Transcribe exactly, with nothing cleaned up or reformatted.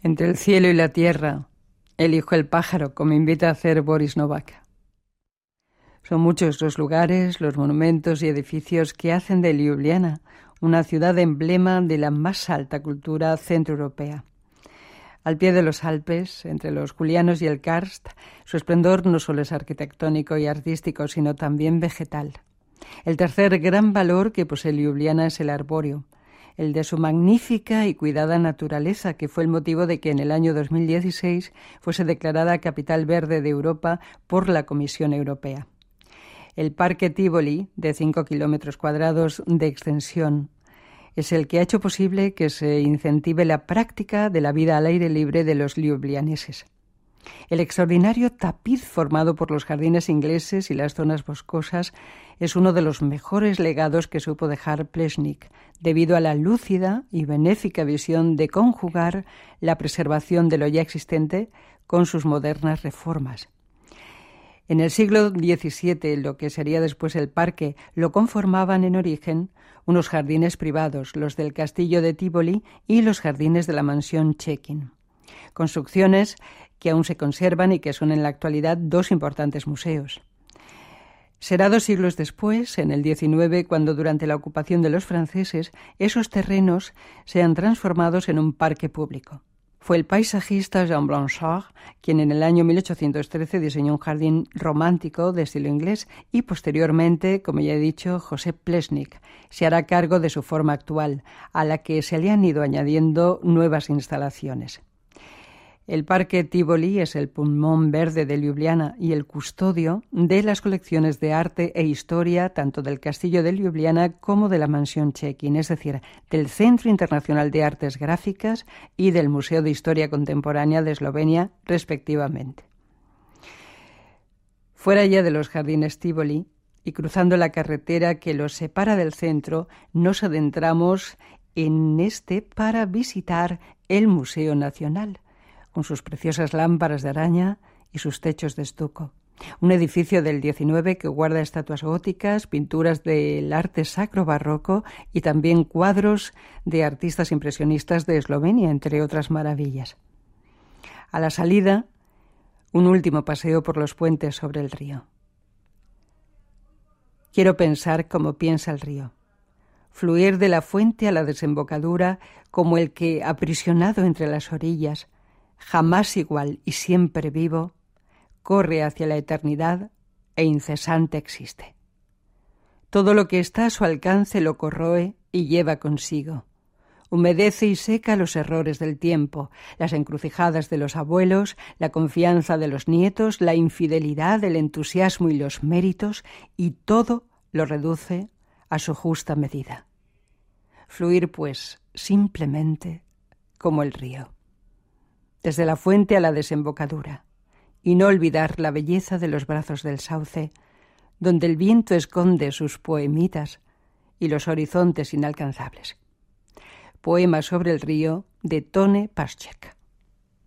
Entre el cielo y la tierra, elijo el pájaro, como invita a hacer Boris Novak. Son muchos los lugares, los monumentos y edificios que hacen de Ljubljana una ciudad emblema de la más alta cultura centroeuropea. Al pie de los Alpes, entre los Julianos y el Karst, su esplendor no solo es arquitectónico y artístico, sino también vegetal. El tercer gran valor que posee Ljubljana es el arbóreo, el de su magnífica y cuidada naturaleza, que fue el motivo de que en el año dos mil dieciséis fuese declarada Capital Verde de Europa por la Comisión Europea. El Parque Tivoli, de cinco kilómetros cuadrados de extensión, es el que ha hecho posible que se incentive la práctica de la vida al aire libre de los ljubljaneses. El extraordinario tapiz formado por los jardines ingleses y las zonas boscosas es uno de los mejores legados que supo dejar Plečnik, debido a la lúcida y benéfica visión de conjugar la preservación de lo ya existente con sus modernas reformas. En el siglo diecisiete, lo que sería después el parque, lo conformaban en origen unos jardines privados, los del castillo de Tivoli y los jardines de la mansión Czekin. Construcciones que aún se conservan y que son en la actualidad dos importantes museos. Será dos siglos después, en el diecinueve, cuando durante la ocupación de los franceses esos terrenos sean transformados en un parque público. Fue el paisajista Jean Blanchard quien en el año mil ochocientos trece diseñó un jardín romántico de estilo inglés y posteriormente, como ya he dicho, Josep Plečnik se hará cargo de su forma actual, a la que se le han ido añadiendo nuevas instalaciones. El Parque Tivoli es el pulmón verde de Ljubljana y el custodio de las colecciones de arte e historia tanto del castillo de Ljubljana como de la mansión Czekin, es decir, del Centro Internacional de Artes Gráficas y del Museo de Historia Contemporánea de Eslovenia, respectivamente. Fuera ya de los jardines Tivoli y cruzando la carretera que los separa del centro, nos adentramos en este para visitar el Museo Nacional, con sus preciosas lámparas de araña y sus techos de estuco. Un edificio del diecinueve que guarda estatuas góticas, pinturas del arte sacro barroco y también cuadros de artistas impresionistas de Eslovenia, entre otras maravillas. A la salida, un último paseo por los puentes sobre el río. Quiero pensar como piensa el río. Fluir de la fuente a la desembocadura como el que, aprisionado entre las orillas, jamás igual y siempre vivo, corre hacia la eternidad e incesante existe. Todo lo que está a su alcance lo corroe y lleva consigo. Humedece y seca los errores del tiempo, las encrucijadas de los abuelos, la confianza de los nietos, la infidelidad, el entusiasmo y los méritos, y todo lo reduce a su justa medida. Fluir, pues, simplemente como el río, desde la fuente a la desembocadura, y no olvidar la belleza de los brazos del sauce, donde el viento esconde sus poemitas y los horizontes inalcanzables. Poema sobre el río de Tone Paschek.